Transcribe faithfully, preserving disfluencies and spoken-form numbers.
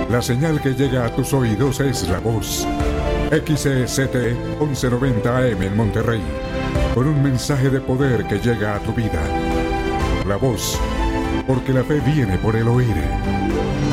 La señal que llega a tus oídos es La Voz. X E C T once noventa A M en Monterrey. Con un mensaje de poder que llega a tu vida. La Voz, porque la fe viene por el oír.